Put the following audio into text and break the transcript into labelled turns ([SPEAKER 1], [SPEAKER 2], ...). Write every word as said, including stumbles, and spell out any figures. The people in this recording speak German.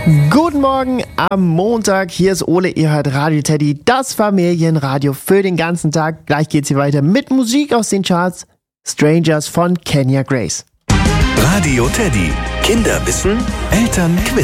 [SPEAKER 1] Guten Morgen am Montag, hier ist Ole, ihr hört Radio Teddy, das Familienradio für den ganzen Tag. Gleich geht's hier weiter mit Musik aus den Charts, Strangers von Kenya Grace.
[SPEAKER 2] Radio Teddy, Kinder wissen, Eltern quiz.